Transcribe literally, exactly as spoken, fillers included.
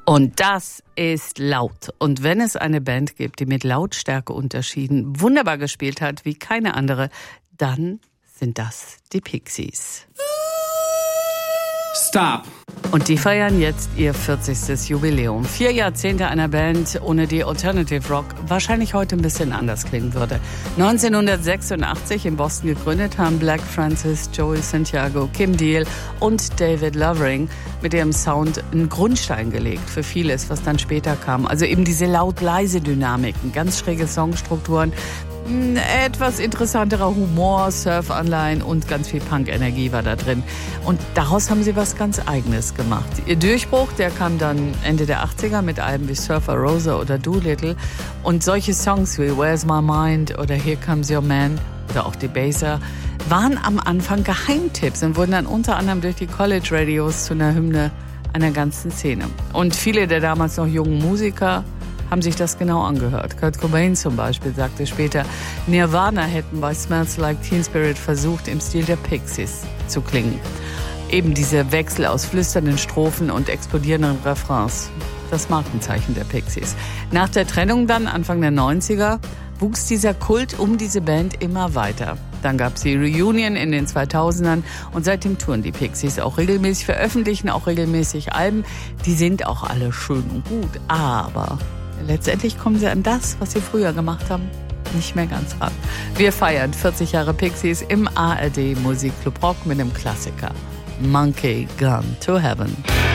Und das ist laut. Und wenn es eine Band gibt, die mit Lautstärkeunterschieden wunderbar gespielt hat, wie keine andere, dann sind das die Pixies. Stop. Und die feiern jetzt ihr vierzigstes Jubiläum. Vier Jahrzehnte einer Band, ohne die Alternative Rock wahrscheinlich heute ein bisschen anders klingen würde. neunzehnhundertsechsundachtzig in Boston gegründet, haben Black Francis, Joey Santiago, Kim Deal und David Lovering mit ihrem Sound einen Grundstein gelegt für vieles, was dann später kam. Also eben diese laut-leise-Dynamiken, ganz schräge Songstrukturen, etwas interessanterer Humor, Surf-Anleihen und ganz viel Punk-Energie war da drin. Und daraus haben sie was ganz Eigenes gemacht. Ihr Durchbruch, der kam dann Ende der achtziger mit Alben wie Surfer Rosa oder Doolittle. Und solche Songs wie Where's My Mind oder Here Comes Your Man oder auch Debaser waren am Anfang Geheimtipps und wurden dann unter anderem durch die College-Radios zu einer Hymne einer ganzen Szene. Und viele der damals noch jungen Musiker haben sich das genau angehört. Kurt Cobain zum Beispiel sagte später, Nirvana hätten bei Smells Like Teen Spirit versucht, im Stil der Pixies zu klingen. Eben dieser Wechsel aus flüsternden Strophen und explodierenden Refrains. Das Markenzeichen der Pixies. Nach der Trennung dann, Anfang der neunziger, wuchs dieser Kult um diese Band immer weiter. Dann gab es die Reunion in den zweitausendern und seitdem touren die Pixies auch regelmäßig, veröffentlichen auch regelmäßig Alben. Die sind auch alle schön und gut, aber letztendlich kommen sie an das, was sie früher gemacht haben, nicht mehr ganz ran. Wir feiern vierzig Jahre Pixies im A R D Musikclub Rock mit einem Klassiker. Monkey Gone to Heaven.